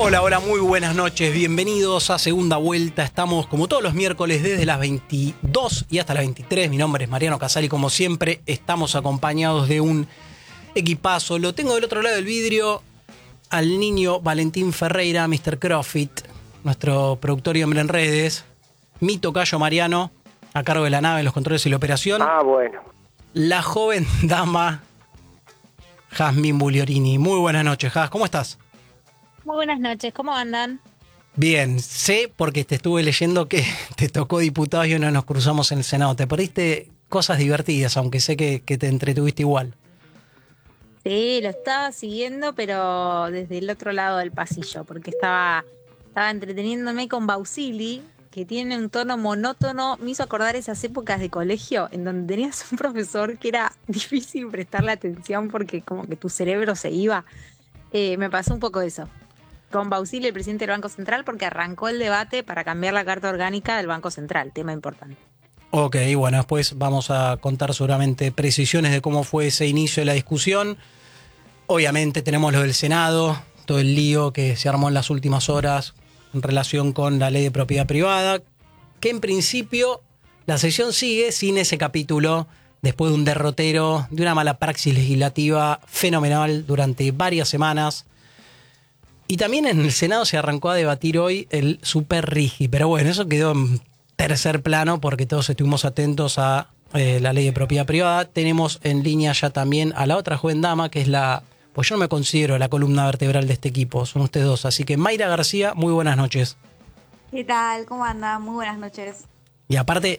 Hola, hola, muy buenas noches, bienvenidos a Segunda Vuelta. Estamos como todos los miércoles desde las 22 y hasta las 23. Mi nombre es Mariano Casali, como siempre estamos acompañados de un equipazo. Lo tengo del otro lado del vidrio al niño Valentín Ferreira, Mr. Crofit, nuestro productor y hombre en redes. Mi tocayo Mariano, a cargo de la nave, los controles y la operación. Bueno. La joven dama Jazmín Bugliorini. Muy buenas noches, Jaz, ¿cómo estás? Muy buenas noches, ¿cómo andan? Bien, sé porque te estuve leyendo que te tocó diputado y nos cruzamos en el Senado. Te perdiste cosas divertidas, aunque sé que te entretuviste igual. Sí, lo estaba siguiendo, pero desde el otro lado del pasillo, porque estaba entreteniéndome con Bausili, que tiene un tono monótono. Me hizo acordar esas épocas de colegio en donde tenías un profesor que era difícil prestarle atención porque como que tu cerebro se iba. Me pasó un poco eso con Bausili, el presidente del Banco Central, porque arrancó el debate para cambiar la Carta Orgánica del Banco Central, tema importante. Ok, bueno, después vamos a contar seguramente precisiones de cómo fue ese inicio de la discusión. Obviamente tenemos lo del Senado, todo el lío que se armó en las últimas horas en relación con la ley de propiedad privada, que en principio la sesión sigue sin ese capítulo, después de un derrotero, de una mala praxis legislativa fenomenal durante varias semanas. Y también en el Senado se arrancó a debatir hoy el Super Rigi, pero bueno, eso quedó en tercer plano porque todos estuvimos atentos a la ley de propiedad privada. Tenemos en línea ya también a la otra joven dama, que es pues yo no me considero la columna vertebral de este equipo, son ustedes dos. Así que Mayra García, muy buenas noches. ¿Qué tal? ¿Cómo andan? Muy buenas noches. Y aparte,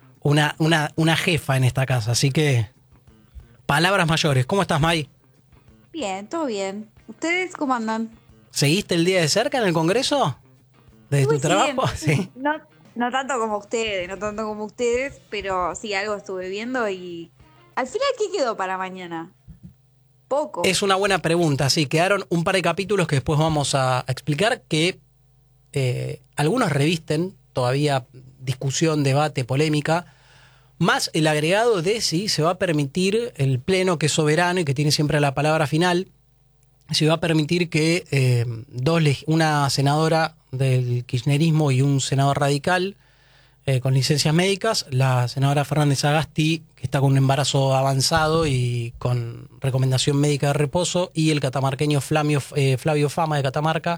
una jefa en esta casa, así que palabras mayores. ¿Cómo estás, May? Bien, todo bien. ¿Ustedes cómo andan? ¿Seguiste el día de cerca en el Congreso? ¿Desde tu trabajo? Sí. No tanto como ustedes, pero sí, algo estuve viendo y al final, ¿qué quedó para mañana? Poco. Es una buena pregunta, sí. Quedaron un par de capítulos que después vamos a explicar que algunos revisten todavía discusión, debate, polémica, más el agregado de si se va a permitir el Pleno, que es soberano y que tiene siempre la palabra final, se va a permitir que una senadora del kirchnerismo y un senador radical con licencias médicas, la senadora Fernández Agasti, que está con un embarazo avanzado y con recomendación médica de reposo, y el catamarqueño Flavio Fama de Catamarca,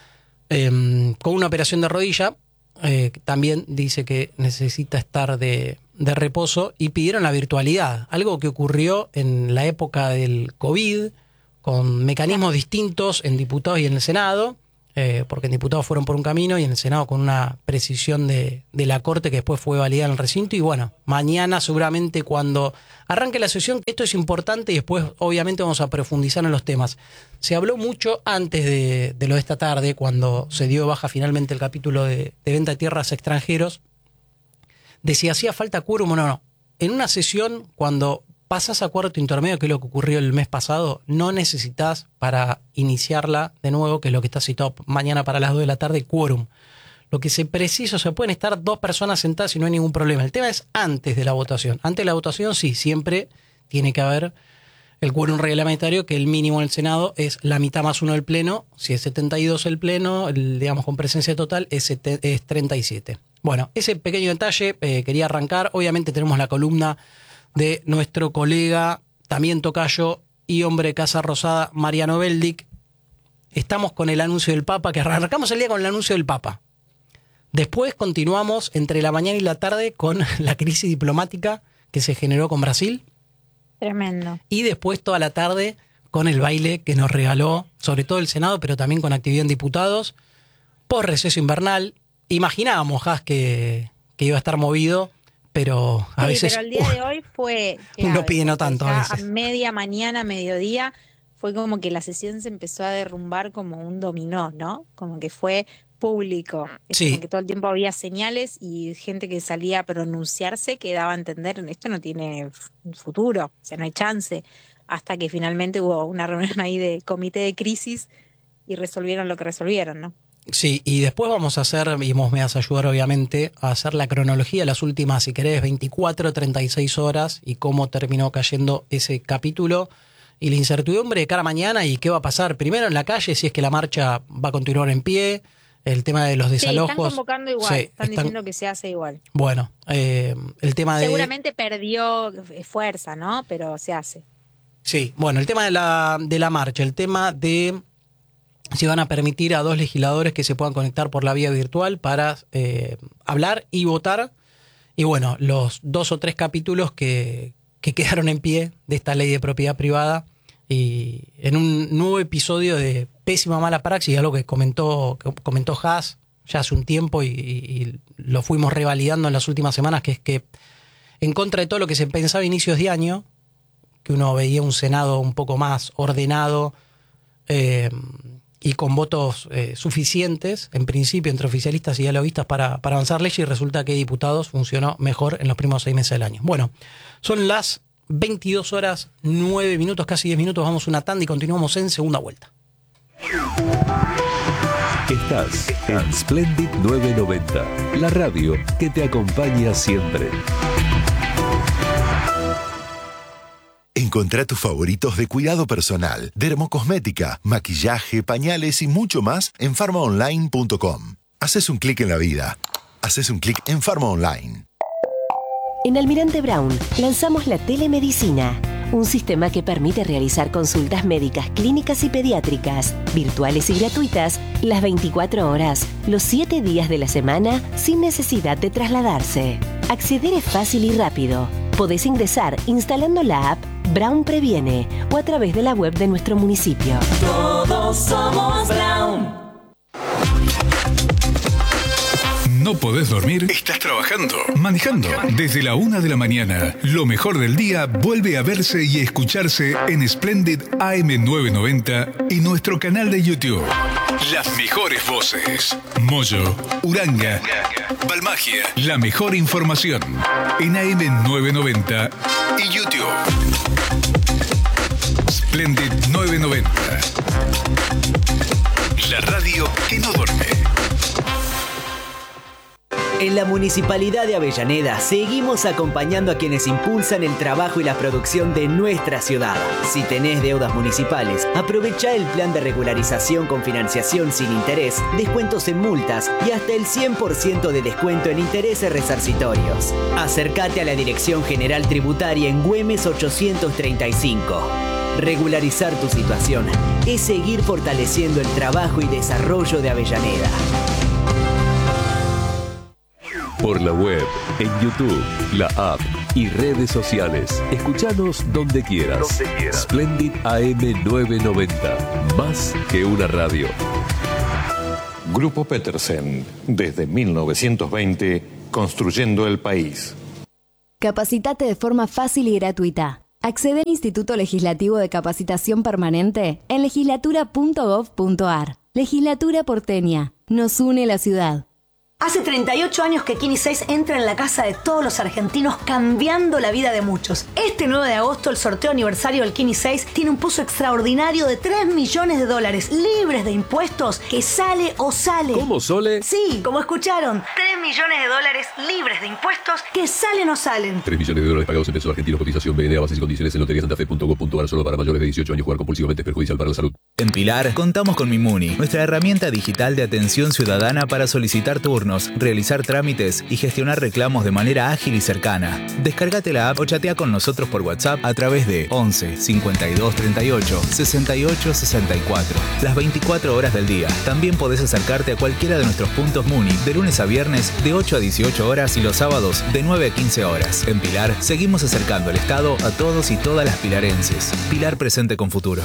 con una operación de rodilla, también dice que necesita estar de reposo, y pidieron la virtualidad, algo que ocurrió en la época del COVID, con mecanismos distintos en diputados y en el Senado, porque en diputados fueron por un camino y en el Senado con una precisión de la Corte que después fue validada en el recinto. Y bueno, mañana seguramente cuando arranque la sesión, esto es importante y después obviamente vamos a profundizar en los temas. Se habló mucho antes de lo de esta tarde, cuando se dio baja finalmente el capítulo de venta de tierras a extranjeros, de si hacía falta quórum o no. En una sesión, cuando pasas a cuarto intermedio, que es lo que ocurrió el mes pasado, no necesitas para iniciarla de nuevo, que es lo que está citado mañana para las 2 de la tarde, quórum. Lo que se precisa, se pueden estar dos personas sentadas y no hay ningún problema. El tema es antes de la votación. Antes de la votación, sí, siempre tiene que haber el quórum reglamentario, que el mínimo en el Senado es la mitad más uno del Pleno. Si es 72 el Pleno, digamos con presencia total, es 37. Bueno, ese pequeño detalle quería arrancar. Obviamente tenemos la columna de nuestro colega, también tocayo y hombre de Casa Rosada, Mariano Beldic. Estamos con el anuncio del Papa, que arrancamos el día con el anuncio del Papa. Después continuamos entre la mañana y la tarde con la crisis diplomática que se generó con Brasil. Tremendo. Y después toda la tarde con el baile que nos regaló, sobre todo el Senado, pero también con actividad en diputados, por receso invernal. Imaginábamos, Jaz, que iba a estar movido, pero a veces... Pero el día de hoy fue... Uno pide no tanto a veces. A media mañana, mediodía, fue como que la sesión se empezó a derrumbar como un dominó, ¿no? Como que fue público. Es Sí. como que todo el tiempo había señales y gente que salía a pronunciarse que daba a entender, esto no tiene futuro, o sea, no hay chance. Hasta que finalmente hubo una reunión ahí de comité de crisis y resolvieron lo que resolvieron, ¿no? Sí, y después vamos a hacer, y vos me vas a ayudar obviamente, a hacer la cronología de las últimas, si querés, 24, 36 horas y cómo terminó cayendo ese capítulo. y la incertidumbre de cara a mañana y qué va a pasar primero en la calle, si es que la marcha va a continuar en pie, el tema de los desalojos. Sí, están convocando igual, Sí, están diciendo que se hace igual. Bueno, el tema Seguramente perdió fuerza, ¿no? Pero se hace. Sí, bueno, el tema de la marcha, el tema de si van a permitir a 2 legisladores que se puedan conectar por la vía virtual para hablar y votar. Y bueno, los 2 o 3 capítulos que quedaron en pie de esta ley de propiedad privada y en un nuevo episodio de pésima mala praxis, algo que comentó Haas ya hace un tiempo y lo fuimos revalidando en las últimas semanas, que es que en contra de todo lo que se pensaba a inicios de año, que uno veía un Senado un poco más ordenado y con votos suficientes, en principio, entre oficialistas y dialoguistas para avanzar leyes, y resulta que diputados funcionó mejor en los primeros 6 meses del año. Bueno, son las 22:09, casi 10 minutos, vamos a una tanda y continuamos en segunda vuelta. Estás en Splendid 990, la radio que te acompaña siempre. Encontrá tus favoritos de cuidado personal, dermocosmética, maquillaje, pañales y mucho más en pharmaonline.com. Haces un clic en la vida. Haces un clic en Pharma Online. En Almirante Brown lanzamos la telemedicina, un sistema que permite realizar consultas médicas, clínicas y pediátricas, virtuales y gratuitas, las 24 horas, los 7 días de la semana, sin necesidad de trasladarse. Acceder es fácil y rápido. Podés ingresar instalando la app Brown Previene o a través de la web de nuestro municipio. Todos somos Brown. ¿No podés dormir? ¿Estás trabajando? ¿Manejando? Desde la 1 de la mañana, lo mejor del día vuelve a verse y escucharse en Splendid AM990 y nuestro canal de YouTube. Las mejores voces. Moyo, Uranga, Balmagia. La mejor información en AM990 y YouTube. Splendid 990. La radio que no duerme. En la Municipalidad de Avellaneda seguimos acompañando a quienes impulsan el trabajo y la producción de nuestra ciudad. Si tenés deudas municipales, aprovecha el plan de regularización con financiación sin interés, descuentos en multas y hasta el 100% de descuento en intereses resarcitorios. Acércate a la Dirección General Tributaria en Güemes 835. Regularizar tu situación es seguir fortaleciendo el trabajo y desarrollo de Avellaneda. Por la web, en YouTube, la app y redes sociales. Escuchanos donde quieras. Splendid AM990. Más que una radio. Grupo Petersen. Desde 1920, construyendo el país. Capacitate de forma fácil y gratuita. Accede al Instituto Legislativo de Capacitación Permanente en legislatura.gov.ar. Legislatura porteña. Nos une la ciudad. Hace 38 años que Kini 6 entra en la casa de todos los argentinos, cambiando la vida de muchos. Este 9 de agosto, el sorteo aniversario del Kini 6 tiene un pozo extraordinario de $3 millones, libres de impuestos, que sale o sale. ¿Cómo, Sole? Sí, como escucharon, $3 millones, libres de impuestos, que salen o salen. $3 millones pagados en pesos argentinos, cotización BNA, bases y condiciones en loteriasantafe.gov.ar, solo para mayores de 18 años. Jugar compulsivamente es perjudicial para la salud. En Pilar, contamos con Mimuni, nuestra herramienta digital de atención ciudadana para solicitar turnos, realizar trámites y gestionar reclamos de manera ágil y cercana. Descárgate la app o chatea con nosotros por WhatsApp a través de 11 52 38 68 64. Las 24 horas del día. También podés acercarte a cualquiera de nuestros puntos Muni de lunes a viernes de 8 a 18 horas y los sábados de 9 a 15 horas. En Pilar, seguimos acercando el Estado a todos y todas las pilarenses. Pilar presente con futuro.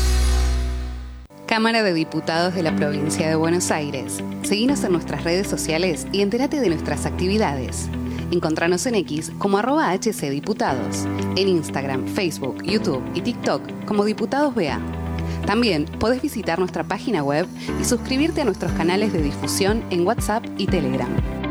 Cámara de Diputados de la Provincia de Buenos Aires. Seguinos en nuestras redes sociales y entérate de nuestras actividades. Encontranos en X como @HCDiputados, en Instagram, Facebook, YouTube y TikTok como Diputados BA. También podés visitar nuestra página web y suscribirte a nuestros canales de difusión en WhatsApp y Telegram.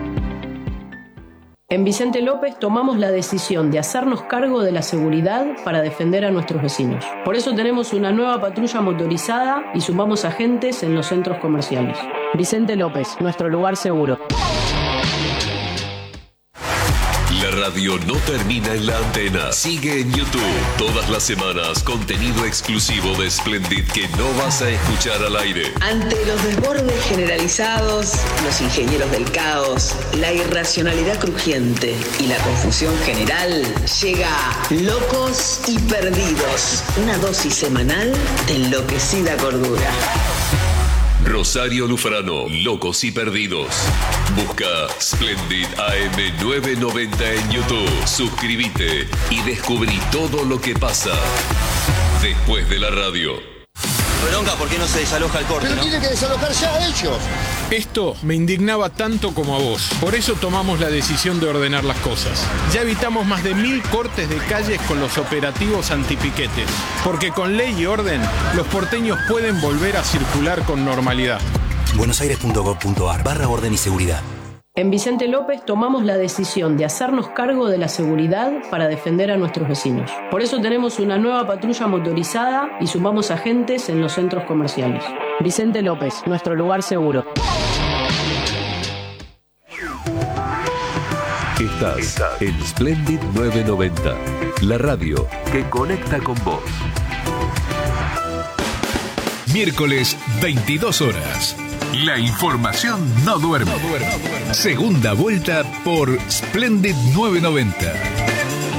En Vicente López tomamos la decisión de hacernos cargo de la seguridad para defender a nuestros vecinos. Por eso tenemos una nueva patrulla motorizada y sumamos agentes en los centros comerciales. Vicente López, nuestro lugar seguro. La radio no termina en la antena. Sigue en YouTube. Todas las semanas, contenido exclusivo de Splendid que no vas a escuchar al aire. Ante los desbordes generalizados, los ingenieros del caos, la irracionalidad crujiente y la confusión general, llega Locos y Perdidos. Una dosis semanal de enloquecida cordura. Rosario Lufrano, Locos y Perdidos. Busca Splendid AM990 en YouTube. Suscríbete y descubrí todo lo que pasa después de la radio. Bronca, ¿por qué no se desaloja el corte? Pero tiene que desalojar ya ellos. Esto me indignaba tanto como a vos. Por eso tomamos la decisión de ordenar las cosas. Ya evitamos más de 1000 cortes de calles con los operativos antipiquetes. Porque con ley y orden, los porteños pueden volver a circular con normalidad. buenosaires.gov.ar/orden y seguridad. En Vicente López tomamos la decisión de hacernos cargo de la seguridad para defender a nuestros vecinos. Por eso tenemos una nueva patrulla motorizada y sumamos agentes en los centros comerciales. Vicente López, nuestro lugar seguro. Estás en Splendid 990, la radio que conecta con vos. Miércoles, 22 horas. La información no duerme. Segunda vuelta por Splendid 990.